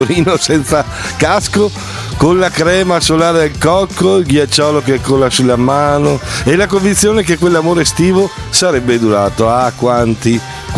senza casco, con la crema solare al cocco, il ghiacciolo che cola sulla mano e la convinzione che quell'amore estivo sarebbe durato. Ah, quanti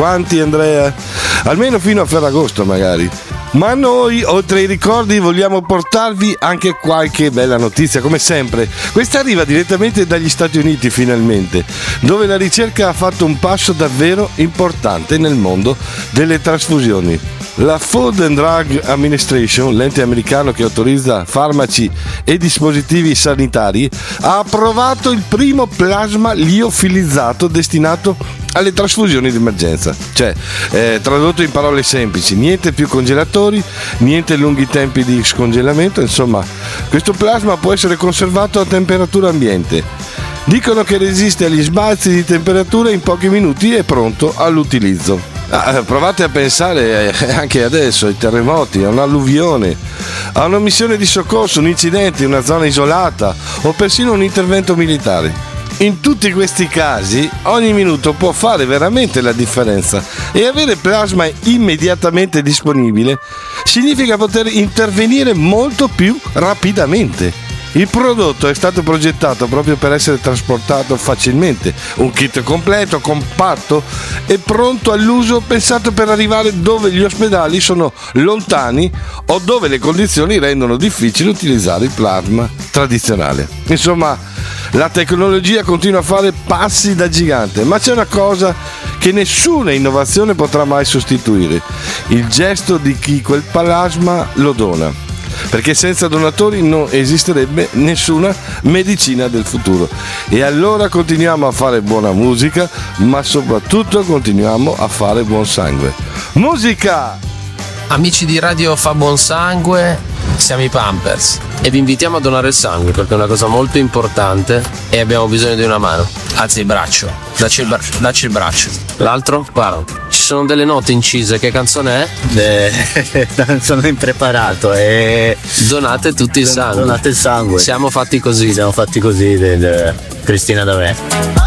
Andrea? Almeno fino a Ferragosto magari. Ma noi, oltre ai ricordi, vogliamo portarvi anche qualche bella notizia, come sempre. Questa arriva direttamente dagli Stati Uniti, finalmente, dove la ricerca ha fatto un passo davvero importante nel mondo delle trasfusioni. La Food and Drug Administration, l'ente americano che autorizza farmaci e dispositivi sanitari, ha approvato il primo plasma liofilizzato destinato alle trasfusioni di emergenza. Cioè, tradotto in parole semplici, niente più congelatori, niente lunghi tempi di scongelamento, insomma, questo plasma può essere conservato a temperatura ambiente. Dicono che resiste agli sbalzi di temperatura, in pochi minuti è pronto all'utilizzo. Provate a pensare anche adesso ai terremoti, a un'alluvione, a una missione di soccorso, un incidente in una zona isolata o persino un intervento militare. In tutti questi casi ogni minuto può fare veramente la differenza e avere plasma immediatamente disponibile significa poter intervenire molto più rapidamente. Il prodotto è stato progettato proprio per essere trasportato facilmente, un kit completo, compatto e pronto all'uso, pensato per arrivare dove gli ospedali sono lontani o dove le condizioni rendono difficile utilizzare il plasma tradizionale. Insomma, la tecnologia continua a fare passi da gigante, ma c'è una cosa che nessuna innovazione potrà mai sostituire: il gesto di chi quel plasma lo dona. Perché senza donatori non esisterebbe nessuna medicina del futuro. E allora continuiamo a fare buona musica, ma soprattutto continuiamo a fare buon sangue. Musica! Amici di Radio Fa Buon Sangue, siamo i Pampers e vi invitiamo a donare il sangue perché è una cosa molto importante e abbiamo bisogno di una mano. Alza il braccio, dacci il braccio. L'altro? Guarda, ci sono delle note incise, che canzone è? Sono impreparato e donate tutti il sangue. Donate il sangue. Siamo fatti così. Cristina dov'è?